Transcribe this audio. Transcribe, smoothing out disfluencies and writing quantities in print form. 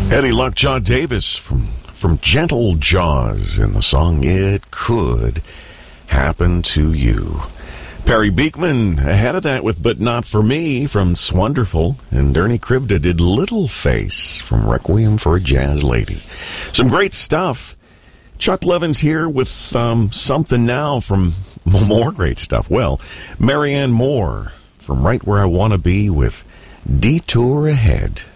Eddie Lockjaw Davis from Gentle Jaws in the song It Could Happen to You. Perry Beekman ahead of that with But Not For Me from Swonderful. And Ernie Krivda did Little Face from Requiem for a Jazz Lady. Some great stuff. Chuck Levin's here with something now from more great stuff. Well, Marianne Moore from Right Where I Want to Be with Detour Ahead.